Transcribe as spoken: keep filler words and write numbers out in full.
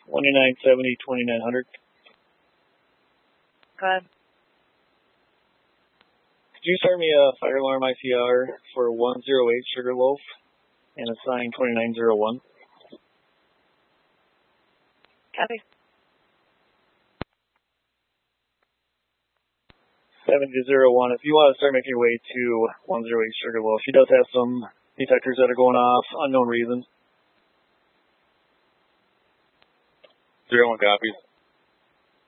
twenty-nine seventy, twenty-nine hundred. Go ahead. Could you start me a fire alarm I C R for one zero eight Sugarloaf and assign twenty-nine oh one? Copy. seventy oh one, if you want to start making your way to one zero eight Sugarloaf, she does have some detectors that are going off, unknown reason. zero one copies.